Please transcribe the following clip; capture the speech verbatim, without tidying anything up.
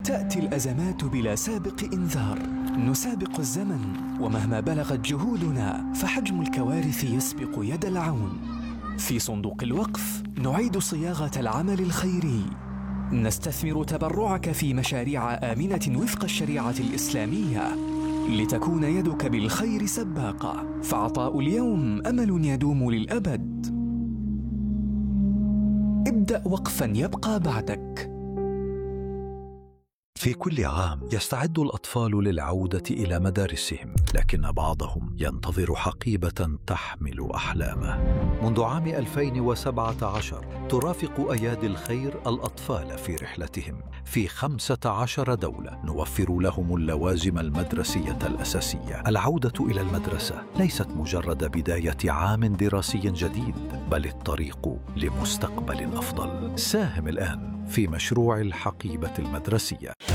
تأتي الأزمات بلا سابق إنذار، نسابق الزمن ومهما بلغت جهودنا فحجم الكوارث يسبق يد العون. في صندوق الوقف نعيد صياغة العمل الخيري، نستثمر تبرعك في مشاريع آمنة وفق الشريعة الإسلامية لتكون يدك بالخير سباقة، فعطاء اليوم أمل يدوم للأبد. ابدأ وقفاً يبقى بعدك. في كل عام يستعد الأطفال للعودة إلى مدارسهم، لكن بعضهم ينتظر حقيبة تحمل أحلامه. منذ عام ألفين وسبعة عشر ترافق أيادي الخير الأطفال في رحلتهم في خمسة عشر دولة، نوفر لهم اللوازم المدرسية الأساسية. العودة إلى المدرسة ليست مجرد بداية عام دراسي جديد، بل الطريق لمستقبل أفضل. ساهم الآن في مشروع الحقيبة المدرسية.